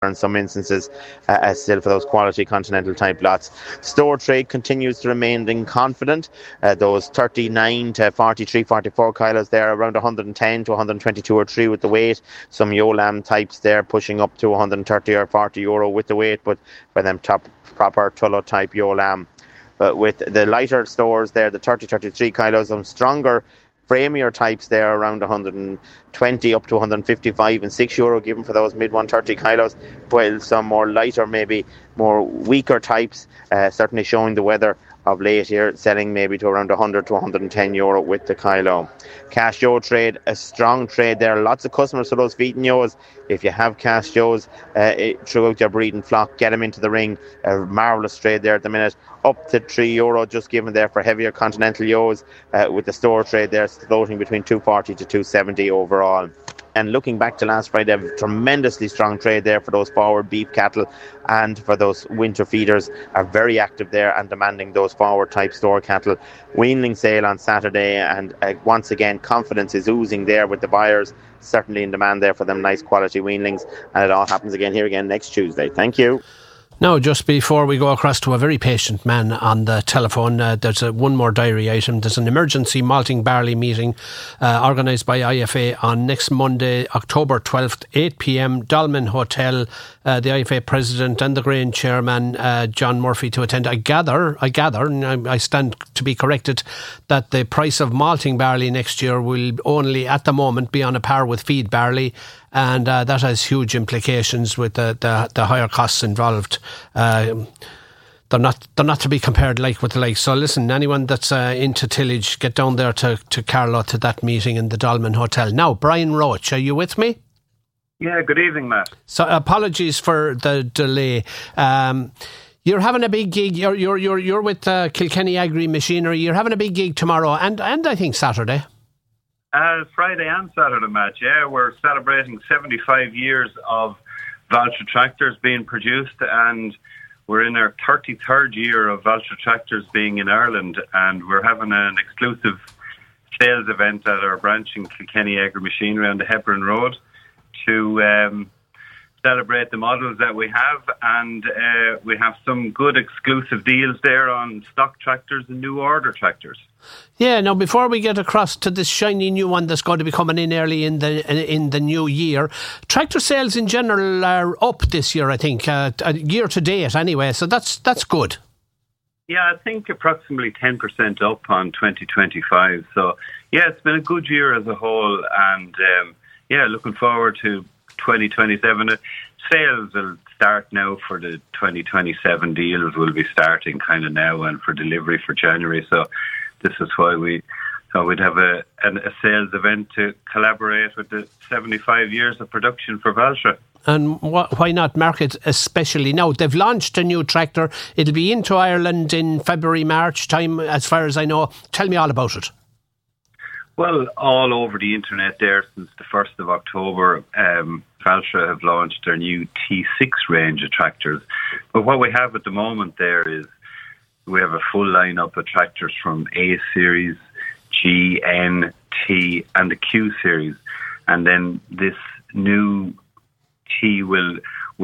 in some instances, still for those quality continental type lots. Store trade continues to remain confident. Those 39 to 43, 44 kilos there, around 110 to 122 or 3 with the weight. Some Yolam types there pushing up to 130 or 40 euro with the weight, but by them proper Tullow type Yolam. But with the lighter stores there, the 30, 33 kilos, some stronger framier types there around 120 up to 155 and €6 given for those mid 130 kilos, while some more lighter, maybe more weaker types, certainly showing the weather of late here, selling maybe to around 100 to 110 euro with the kilo. Cash Joe trade, a strong trade there. Lots of customers for those feeding ewes. If you have Cash Joes throughout your breeding flock, get them into the ring. A marvellous trade there at the minute. Up to €3 just given there for heavier continental ewes, with the store trade there floating between 240 to 270 overall. And looking back to last Friday, a tremendously strong trade there for those forward beef cattle, and for those winter feeders are very active there and demanding those forward type store cattle. Weanling sale on Saturday, and once again confidence is oozing there with the buyers, certainly in demand there for them nice quality weanlings, and it all happens again next Tuesday. Thank you. Now, just before we go across to a very patient man on the telephone, there's one more diary item. There's an emergency malting barley meeting organised by IFA on next Monday, October 12th, 8 p.m, Dolmen Hotel. The IFA president and the grain chairman, John Murphy, to attend. I gather, and I stand to be corrected, that the price of malting barley next year will only, at the moment, be on a par with feed barley. And that has huge implications with the higher costs involved. They're not to be compared like with the like. So listen, anyone that's into tillage, get down there to Carlow to that meeting in the Dolmen Hotel. Now, Brian Roach, are you with me? Yeah, good evening, Matt. So apologies for the delay. You're having a big gig. You're with Kilkenny Agri Machinery. You're having a big gig tomorrow and I think Saturday. Friday and Saturday, Matt. Yeah, we're celebrating 75 years of Valtra tractors being produced, and we're in our 33rd year of Valtra tractors being in Ireland, and we're having an exclusive sales event at our branch in Kilkenny Agri Machinery on the Hebron Road to celebrate the models that we have, and we have some good exclusive deals there on stock tractors and new order tractors. Yeah, now before we get across to this shiny new one that's going to be coming in early in the new year, tractor sales in general are up this year, I think, year to date anyway, so that's good. Yeah, I think approximately 10% up on 2025. So yeah, it's been a good year as a whole, and looking forward to 2027. Sales will start now for the 2027 deals. Will be starting kind of now and for delivery for January. So this is why we'd have a sales event to collaborate with the 75 years of production for Valtra. And why not market especially now? They've launched a new tractor. It'll be into Ireland in February, March time, as far as I know. Tell me all about it. Well, all over the internet there since the 1st of October, Valtra have launched their new T6 range of tractors. But what we have at the moment there is we have a full lineup of tractors from A Series, G, N, T and the Q Series. And then this new T will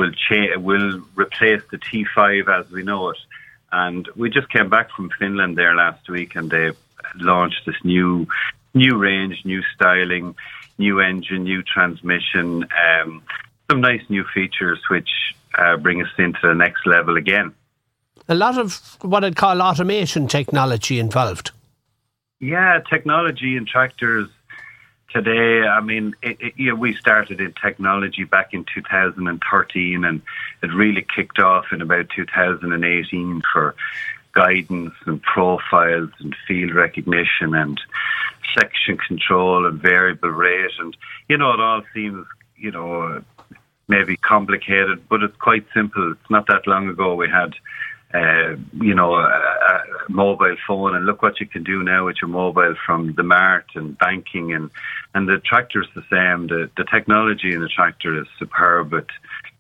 replace the T5 as we know it. And we just came back from Finland there last week, and they launched this new range, new styling, new engine, new transmission, some nice new features which bring us into the next level again. A lot of what I'd call automation technology involved. Yeah, technology in tractors today. I mean, we started in technology back in 2013, and it really kicked off in about 2018 for guidance and profiles and field recognition and section control and variable rate. And, it all seems, maybe complicated, but it's quite simple. It's not that long ago we had a mobile phone, and look what you can do now with your mobile from the mart and banking, and the tractor's the same. The technology in the tractor is superb, but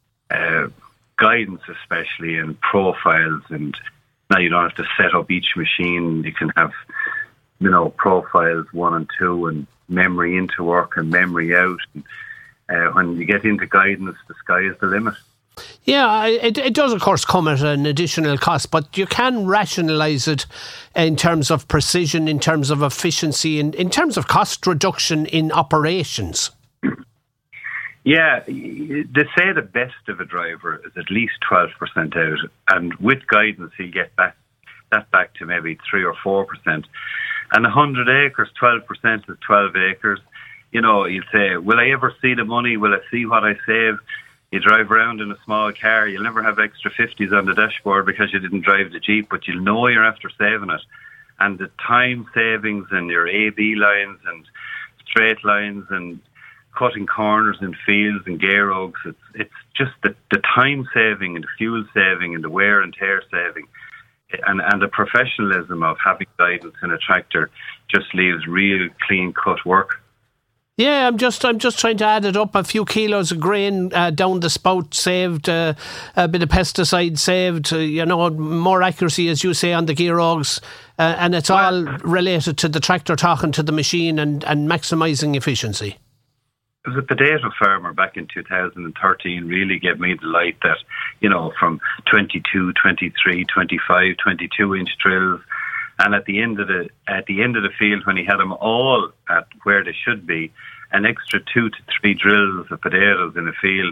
guidance especially, and profiles, and now you don't have to set up each machine. You can have profiles 1 and 2 and memory into work and memory out, and when you get into guidance, the sky is the limit. Yeah, it does, of course, come at an additional cost, but you can rationalise it in terms of precision, in terms of efficiency, in terms of cost reduction in operations. Yeah, they say the best of a driver is at least 12% out, and with guidance he'll get that back to maybe 3 or 4%. And 100 acres, 12% is 12 acres. You know, you'll say, will I ever see the money? Will I see what I save? You drive around in a small car, you'll never have extra 50s on the dashboard because you didn't drive the Jeep, but you'll know you're after saving it. And the time savings and your A-B lines and straight lines and cutting corners in fields and gear oaks, it's just the time saving and the fuel saving and the wear and tear saving and the professionalism of having guidance in a tractor just leaves real clean-cut work. Yeah, I'm just trying to add it up. A few kilos of grain down the spout saved, a bit of pesticide saved, more accuracy, as you say, on the gear oaks. And it's all related to the tractor talking to the machine and maximising efficiency. It was a potato farmer back in 2013 really gave me the light that, from 22, 23, 25, 22-inch drills. And at the end of the field, when he had them all at where they should be, an extra 2 to 3 drills of potatoes in a field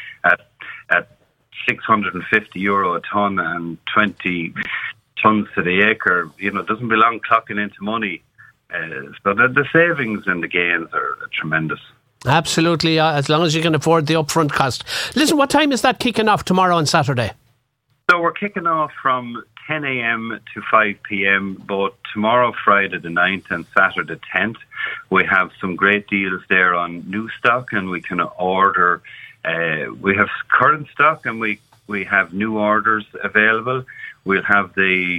at €650 a ton and 20 tons to the acre, doesn't belong clocking into money. So the savings and the gains are tremendous. Absolutely, as long as you can afford the upfront cost. Listen, what time is that kicking off tomorrow and Saturday? So we're kicking off from 10 a.m. to 5 p.m. both tomorrow, Friday the 9th and Saturday the 10th. We have some great deals there on new stock, and we can order. We have current stock and we have new orders available. We'll have the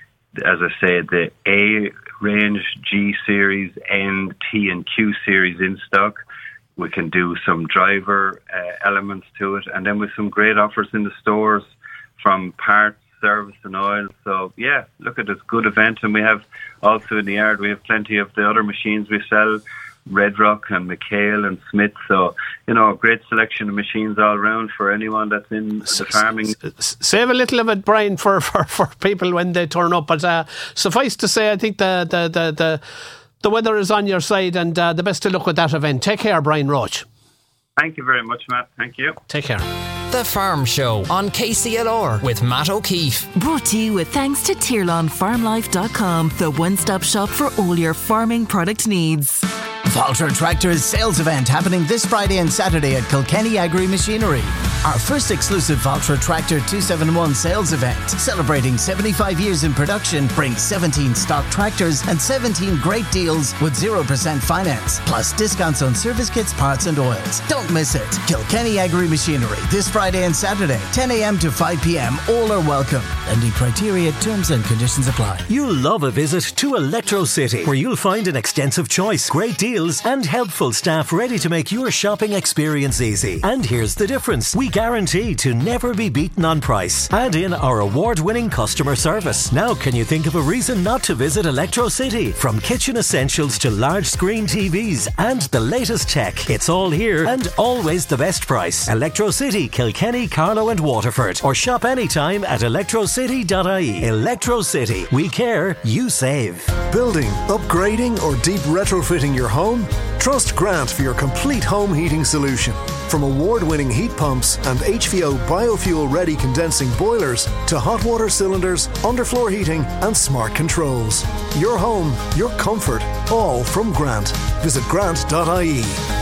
A range, G series, N, T and Q series in stock. We can do some driver elements to it, and then with some great offers in the stores from parts, service and oil. So yeah, look at this good event. And we have also in the yard, we have plenty of the other machines we sell, Red Rock and McHale and Smith. So, a great selection of machines all around for anyone that's in the farming. Save a little of it, Brian, for people when they turn up. But suffice to say, I think the weather is on your side, and the best of luck with that event. Take care, Brian Roach. Thank you very much, Matt. Thank you. Take care. The Farm Show on KCLR with Matt O'Keefe. Brought to you with thanks to TirlanFarmLife.com, the one-stop shop for all your farming product needs. Valtra Tractors sales event happening this Friday and Saturday at Kilkenny Agri Machinery. Our first exclusive Valtra Tractor 271 sales event, celebrating 75 years in production, brings 17 stock tractors and 17 great deals with 0% finance, plus discounts on service kits, parts and oils. Don't miss it. Kilkenny Agri Machinery this Friday and Saturday, 10 a.m. to 5 p.m. All are welcome. Lending criteria, terms and conditions apply. You'll love a visit to Electro City, where you'll find an extensive choice, great deals and helpful staff ready to make your shopping experience easy. And here's the difference. We guarantee to never be beaten on price. Add in our award-winning customer service. Now can you think of a reason not to visit Electro City? From kitchen essentials to large screen TVs and the latest tech, it's all here and always the best price. Electro City, Kilkenny, Carlow and Waterford. Or shop anytime at electrocity.ie. Electro City. We care, you save. Building, upgrading or deep retrofitting your home? Trust Grant for your complete home heating solution. From award-winning heat pumps and HVO biofuel-ready condensing boilers to hot water cylinders, underfloor heating and smart controls. Your home, your comfort, all from Grant. Visit grant.ie.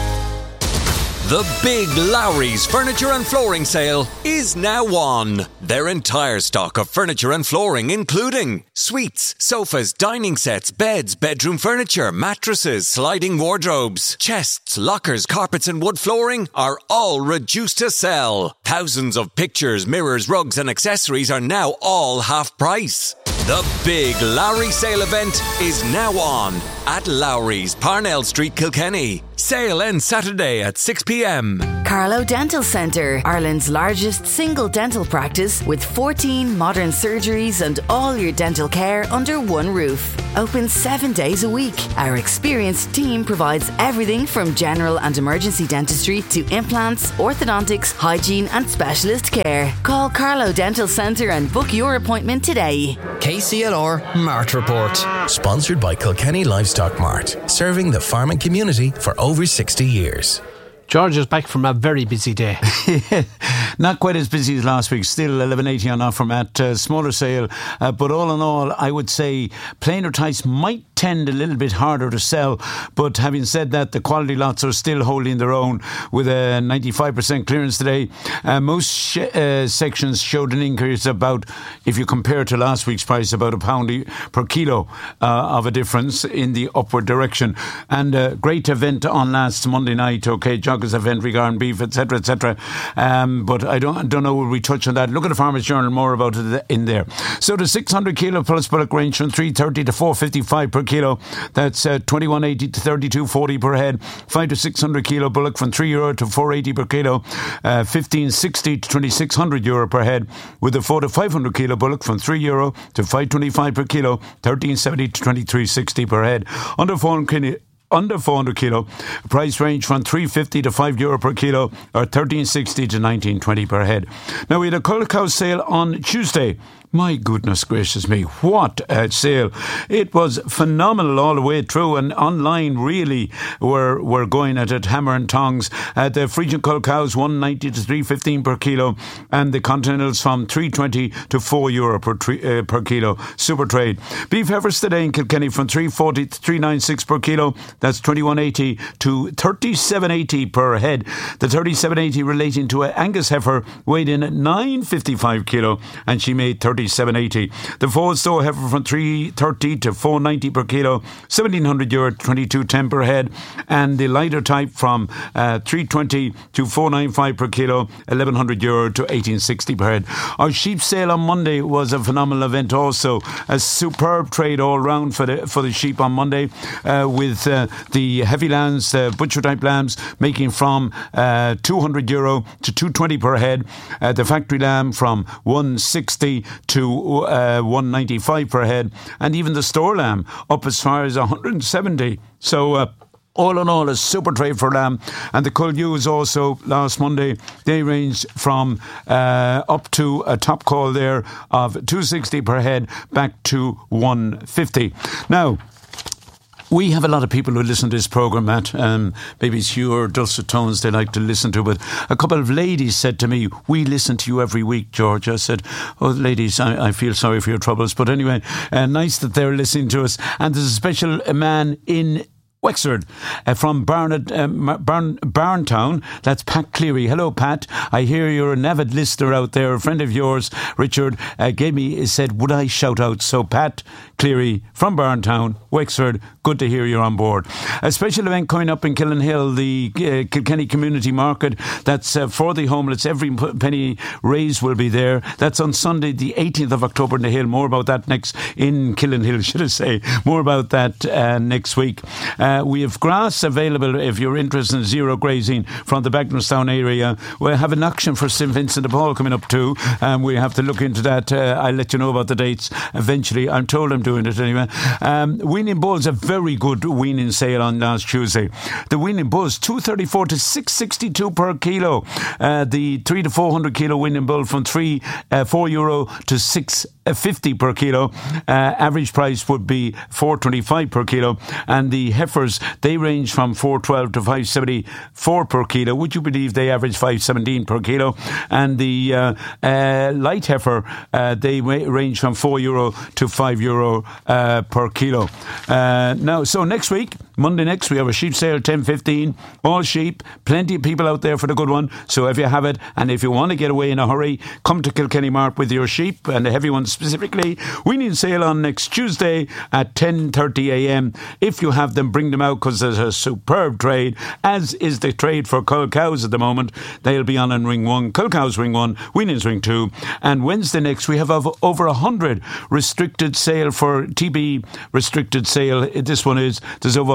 The Big Lowry's Furniture and Flooring Sale is now on. Their entire stock of furniture and flooring, including suites, sofas, dining sets, beds, bedroom furniture, mattresses, sliding wardrobes, chests, lockers, carpets and wood flooring are all reduced to sell. Thousands of pictures, mirrors, rugs and accessories are now all half price. The Big Lowry Sale event is now on at Lowry's, Parnell Street, Kilkenny. Sale ends Saturday at 6 p.m. Carlow Dental Centre, Ireland's largest single dental practice with 14 modern surgeries and all your dental care under one roof. open 7 days a week. Our experienced team provides everything from general and emergency dentistry to implants, orthodontics, hygiene and specialist care. Call Carlo Dental Centre and book your appointment today. KCLR Mart Report. Sponsored by Kilkenny Livestock Mart, serving the farming community for over 60 years. George is back from a very busy day. Not quite as busy as last week. Still 11.80 on offer, Matt. Smaller sale. But all in all, I would say plainer types might tend a little bit harder to sell. But having said that, the quality lots are still holding their own with a 95% clearance today. Most sections showed an increase about, if you compare to last week's price, about £1 per kilo of a difference in the upward direction. And a great event on last Monday night. Okay, Joggers event regarding beef, etc., etc. But I don't know, will we touch on that? Look at the Farmers Journal, more about it in there. So the 600 kilo plus bullock range from 330 to 455 per kilo. That's 2180 to 3240 per head. 5 to 600 kilo bullock from €3 to 480 per kilo. 1560 to 2600 euro per head. With the 4 to 500 kilo bullock from €3 to 525 per kilo. 1370 to 2360 per head. Under 400 kilo, price range from €3.50 to €5 per kilo, or 13.60 to 19.20 per head. Now, we had a cull cow sale on Tuesday. My goodness gracious me, what a sale. It was phenomenal all the way through, and online really were going at it, hammer and tongs. The Frisian cull cows, €1.90 to €3.15 per kilo, and the Continentals from €3.20 to €4 per kilo. Super trade. Beef heifers today in Kilkenny from €3.40 to €3.96 per kilo. That's €21.80 to €37.80 per head. The €37.80 relating to an Angus heifer weighed in at €9.55 kilo, and she made €37.80. The Ford store heifer from €3.30 to €4.90 per kilo, €1,700 to €22.10 per head, and the lighter type from €3.20 to €4.95 per kilo, €1,100 to €18.60 per head. Our sheep sale on Monday was a phenomenal event also. A superb trade all round for the sheep on Monday, with the heavy lambs, butcher type lambs, making from €200 to €220 per head. The factory lamb from €160 to €195 per head, and even the store lamb up as far as €170. So all in all, a super trade for lamb. And the cull ewes also last Monday, they ranged from up to a top call there of €260 per head back to €150. Now, we have a lot of people who listen to this programme, Matt. Maybe it's you or dulcet tones they like to listen to, but a couple of ladies said to me, we listen to you every week, George. I said, oh, ladies, I feel sorry for your troubles. But anyway, nice that they're listening to us. And there's a special man in Wexford from Barntown. That's Pat Cleary. Hello, Pat. I hear you're an avid listener out there. A friend of yours, Richard, said, would I shout out? So Pat Cleary from Barntown, Wexford, good to hear you're on board. A special event coming up in Killinhill, the Kilkenny Community Market. That's for the homeless. Every penny raised will be there. That's on Sunday, the 18th of October in the Hill. More about that next in Killinhill, should I say. More about that next week. We have grass available if you're interested in zero grazing from the Bagnallstown area. We'll have an auction for St Vincent de Paul coming up too, and we have to look into that. I'll let you know about the dates eventually. I'm told I'm doing it anyway. Weaning bulls, a very good weaning sale on last Tuesday. The weaning bulls, $2.34 to $6.62 per kilo. The 3 to 400 kilo weaning bull from €4 to $6.50 per kilo. Average price would be $4.25 per kilo, and the heifers, they range from $4.12 to $5.74 per kilo. Would you believe they average $5.17 per kilo? And the light heifer, they range from €4 to €5 per kilo. Now, so next week, Monday next, we have a sheep sale, 10:15. All sheep, plenty of people out there for the good one. So if you have it, and if you want to get away in a hurry, come to Kilkenny Mart with your sheep, and the heavy ones specifically. Weaning sale on next Tuesday at 10:30 a.m. If you have them, bring them out, because there's a superb trade, as is the trade for cull cows at the moment. They'll be on in Ring 1, cull cows Ring 1, weanings Ring 2. And Wednesday next, we have over 100 restricted sale for TB restricted sale. This one is, there's over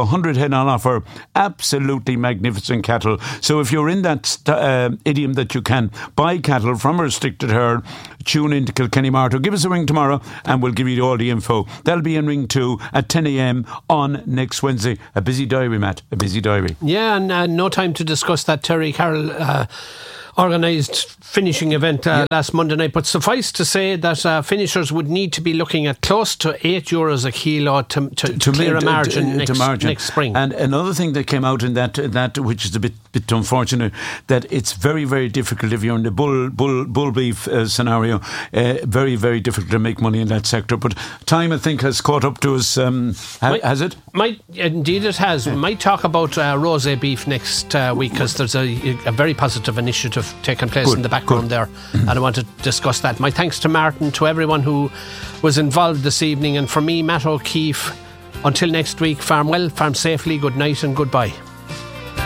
100 head on offer. Absolutely magnificent cattle. So if you're in that idiom that you can buy cattle from a restricted herd, tune in to Kilkenny Mart or give us a ring tomorrow and we'll give you all the info. That'll be in Ring 2 at 10 a.m. on next Wednesday. A busy diary, Matt. A busy diary. Yeah, and no time to discuss that Terry Carroll organised finishing event last Monday night, but suffice to say that finishers would need to be looking at close to €8 a kilo to clear a margin next spring. And another thing that came out in that which is a bit unfortunate, that it's very, very difficult if you're in the bull beef scenario, very, very difficult to make money in that sector. But time, I think, has caught up to us. Has it? Indeed it has. We might talk about rosé beef next week, because there's a very positive initiative taking place in the background there, and I want to discuss that. My thanks to Martin, to everyone who was involved this evening, and for me, Matt O'Keefe. Until next week, farm well, farm safely, good night and goodbye.